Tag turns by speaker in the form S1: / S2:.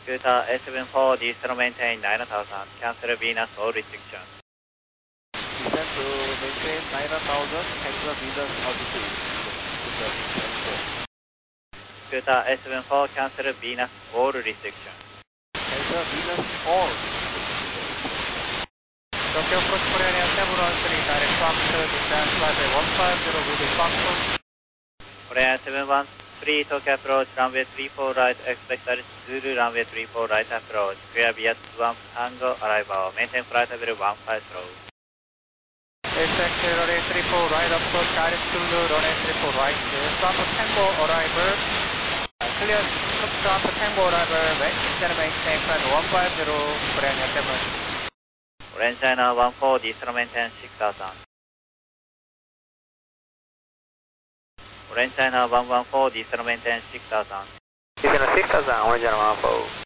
S1: Scooter A74, descend maintain 9000, cancel Venus all restrictions.
S2: Descend to maintain 9000, cancel Venus altitude.
S1: Scooter A74, cancel Venus all restrictions.
S2: Cancel Venus all. Tokyo approach Korea Airlines 713, direct to Amsterdam, descend flight 150 with Foxtrot.
S1: Korea 713, Tokyo approach, runway 34 right, expect Zulu runway 34 right approach, clear via 1 Tango arrival, maintain flight level 15 through.
S2: Expect runway 34 right approach, direct Zulu runway 34 right, Trump Tango arrival, clear Trump Tango arrival, descend maintain flight 150, Korea Airlines 713.
S1: Orange China 14, descend maintain 6000. Orange China 114, descend maintain 6000.
S2: Descend 6000, Orange China 14.